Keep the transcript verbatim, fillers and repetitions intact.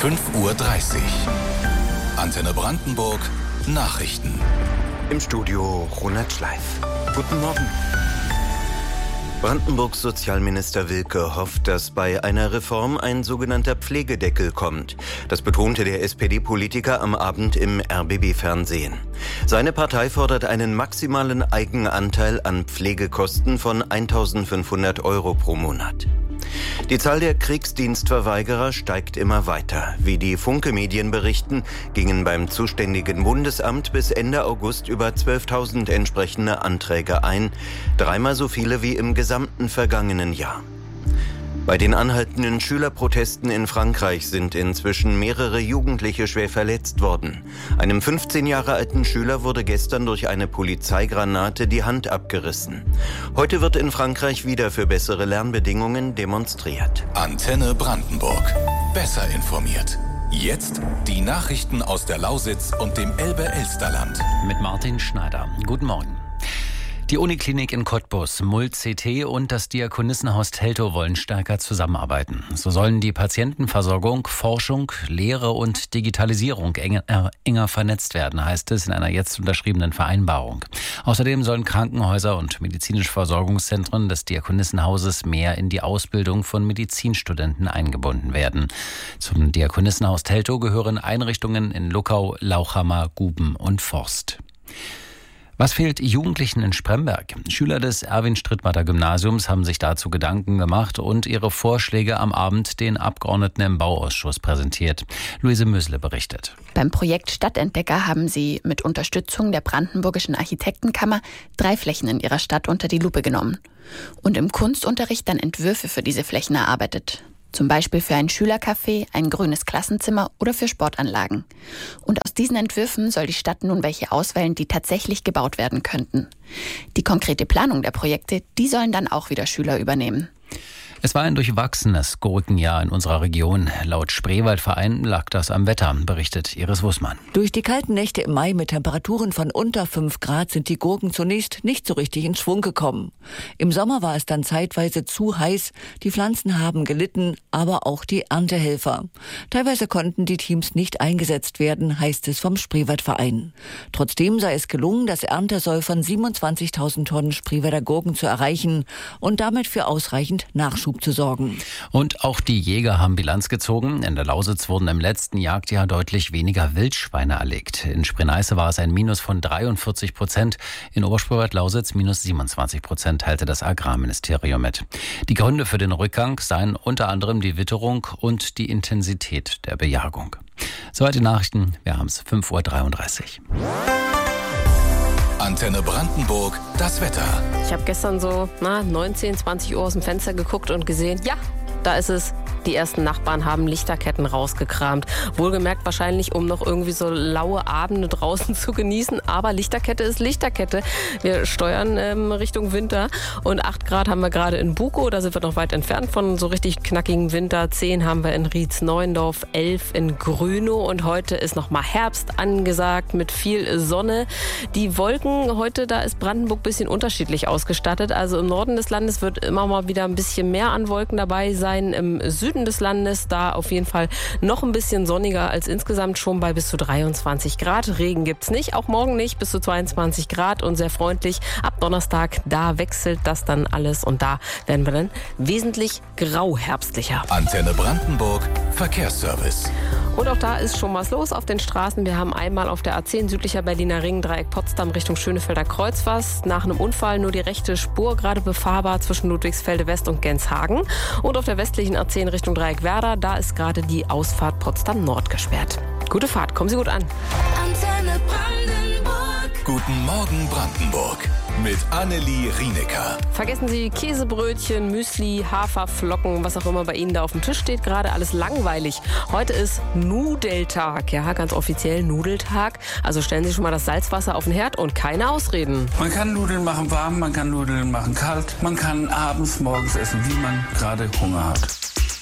fünf Uhr dreißig. Antenne Brandenburg Nachrichten. Im Studio Ronald Schleif. Guten Morgen. Brandenburgs Sozialminister Wilke hofft, dass bei einer Reform ein sogenannter Pflegedeckel kommt. Das betonte der S P D-Politiker am Abend im R B B-Fernsehen. Seine Partei fordert einen maximalen Eigenanteil an Pflegekosten von eintausendfünfhundert Euro pro Monat. Die Zahl der Kriegsdienstverweigerer steigt immer weiter. Wie die Funke-Medien berichten, gingen beim zuständigen Bundesamt bis Ende August über zwölftausend entsprechende Anträge ein, dreimal so viele wie im gesamten vergangenen Jahr. Bei den anhaltenden Schülerprotesten in Frankreich sind inzwischen mehrere Jugendliche schwer verletzt worden. Einem fünfzehn Jahre alten Schüler wurde gestern durch eine Polizeigranate die Hand abgerissen. Heute wird in Frankreich wieder für bessere Lernbedingungen demonstriert. Antenne Brandenburg. Besser informiert. Jetzt die Nachrichten aus der Lausitz und dem Elbe-Elsterland. Mit Martin Schneider. Guten Morgen. Die Uniklinik in Cottbus, Mult-C T und das Diakonissenhaus Teltow wollen stärker zusammenarbeiten. So sollen die Patientenversorgung, Forschung, Lehre und Digitalisierung enger, äh, enger vernetzt werden, heißt es in einer jetzt unterschriebenen Vereinbarung. Außerdem sollen Krankenhäuser und medizinische Versorgungszentren des Diakonissenhauses mehr in die Ausbildung von Medizinstudenten eingebunden werden. Zum Diakonissenhaus Teltow gehören Einrichtungen in Luckau, Lauchhammer, Guben und Forst. Was fehlt Jugendlichen in Spremberg? Schüler des Erwin-Strittmatter-Gymnasiums haben sich dazu Gedanken gemacht und ihre Vorschläge am Abend den Abgeordneten im Bauausschuss präsentiert. Luise Mösle berichtet. Beim Projekt Stadtentdecker haben sie mit Unterstützung der Brandenburgischen Architektenkammer drei Flächen in ihrer Stadt unter die Lupe genommen und im Kunstunterricht dann Entwürfe für diese Flächen erarbeitet. Zum Beispiel für ein Schülercafé, ein grünes Klassenzimmer oder für Sportanlagen. Und aus diesen Entwürfen soll die Stadt nun welche auswählen, die tatsächlich gebaut werden könnten. Die konkrete Planung der Projekte, die sollen dann auch wieder Schüler übernehmen. Es war ein durchwachsenes Gurkenjahr in unserer Region. Laut Spreewaldverein lag das am Wetter, berichtet Iris Wussmann. Durch die kalten Nächte im Mai mit Temperaturen von unter fünf Grad sind die Gurken zunächst nicht so richtig in Schwung gekommen. Im Sommer war es dann zeitweise zu heiß. Die Pflanzen haben gelitten, aber auch die Erntehelfer. Teilweise konnten die Teams nicht eingesetzt werden, heißt es vom Spreewaldverein. Trotzdem sei es gelungen, das Erntesoll von siebenundzwanzigtausend Tonnen Spreewälder Gurken zu erreichen und damit für ausreichend Nachschub zu sorgen. Und auch die Jäger haben Bilanz gezogen. In der Lausitz wurden im letzten Jagdjahr deutlich weniger Wildschweine erlegt. In Spree-Neiße war es ein Minus von dreiundvierzig Prozent. In Oberspreewald-Lausitz minus siebenundzwanzig Prozent, teilte das Agrarministerium mit. Die Gründe für den Rückgang seien unter anderem die Witterung und die Intensität der Bejagung. Soweit die Nachrichten. Wir haben es fünf Uhr dreiunddreißig. Antenne Brandenburg, das Wetter. Ich habe gestern so na, neunzehn, zwanzig Uhr aus dem Fenster geguckt und gesehen, ja, da ist es. Die ersten Nachbarn haben Lichterketten rausgekramt. Wohlgemerkt wahrscheinlich, um noch irgendwie so laue Abende draußen zu genießen. Aber Lichterkette ist Lichterkette. Wir steuern ähm, Richtung Winter. Und acht Grad haben wir gerade in Bukow. Da sind wir noch weit entfernt von so richtig knackigem Winter. zehn haben wir in Rietz-Neuendorf, elf in Grünow. Und heute ist noch mal Herbst angesagt mit viel Sonne. Die Wolken heute, da ist Brandenburg ein bisschen unterschiedlich ausgestattet. Also im Norden des Landes wird immer mal wieder ein bisschen mehr an Wolken dabei sein. Im Süden des Landes da auf jeden Fall noch ein bisschen sonniger als insgesamt, schon bei bis zu dreiundzwanzig Grad. Regen gibt's nicht, auch morgen nicht, bis zu zweiundzwanzig Grad und sehr freundlich. Ab Donnerstag, da wechselt das dann alles und da werden wir dann wesentlich grauherbstlicher. Antenne Brandenburg, Verkehrsservice. Und auch da ist schon was los auf den Straßen. Wir haben einmal auf der A zehn südlicher Berliner Ring, Dreieck Potsdam Richtung Schönefelder Kreuz was. Nach einem Unfall nur die rechte Spur gerade befahrbar zwischen Ludwigsfelde West und Genshagen. Und auf der westlichen A zehn Richtung Dreieck Werder, da ist gerade die Ausfahrt Potsdam Nord gesperrt. Gute Fahrt, kommen Sie gut an. Antenne Brandenburg. Guten Morgen Brandenburg. Mit Annelie Rienecker. Vergessen Sie Käsebrötchen, Müsli, Haferflocken, was auch immer bei Ihnen da auf dem Tisch steht. Gerade alles langweilig. Heute ist Nudeltag. Ja, ganz offiziell Nudeltag. Also stellen Sie schon mal das Salzwasser auf den Herd und keine Ausreden. Man kann Nudeln machen warm, man kann Nudeln machen kalt. Man kann abends, morgens essen, wie man gerade Hunger hat.